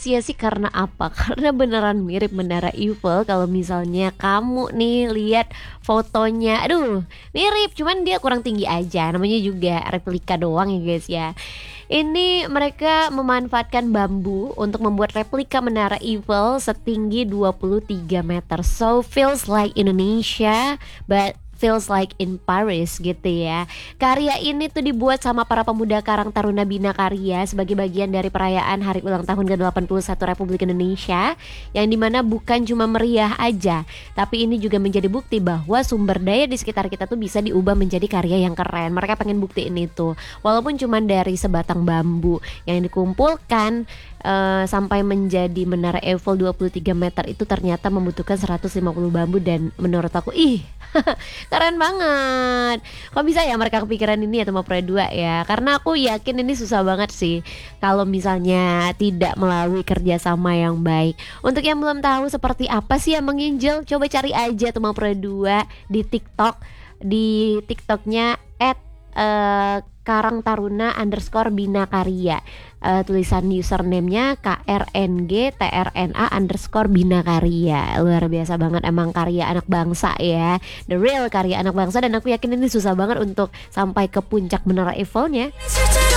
rahasia sih karena apa? Karena beneran mirip Menara Eiffel kalau misalnya kamu nih lihat fotonya. Aduh, mirip cuman dia kurang tinggi aja. Namanya juga replika doang ya guys ya. Ini mereka memanfaatkan bambu untuk membuat replika Menara Eiffel setinggi 23 meter. So feels like Indonesia, but feels like in Paris gitu ya. Karya ini tuh dibuat sama para pemuda Karang Taruna Bina Karya sebagai bagian dari perayaan Hari Ulang Tahun ke-81 Republik Indonesia, yang dimana bukan cuma meriah aja, tapi ini juga menjadi bukti bahwa sumber daya di sekitar kita tuh bisa diubah menjadi karya yang keren. Mereka pengen buktiin itu, walaupun cuma dari sebatang bambu yang dikumpulkan sampai menjadi Menara Eiffel 23 meter itu ternyata membutuhkan 150 bambu. Dan menurut aku keren banget. Kok bisa ya mereka kepikiran ini ya Tuma Pro 2 ya? Karena aku yakin ini susah banget sih kalau misalnya tidak melalui kerjasama yang baik. Untuk yang belum tahu seperti apa sih yang menginjil, coba cari aja Tuma Pro 2 di TikTok. Di TikToknya Karang Taruna _ Bina Karya. Tulisan username-nya KRNG_TRNA_ Bina Karya. Luar biasa banget, emang karya anak bangsa ya, the real karya anak bangsa. Dan aku yakin ini susah banget untuk sampai ke puncak Menara Eiffel-nya.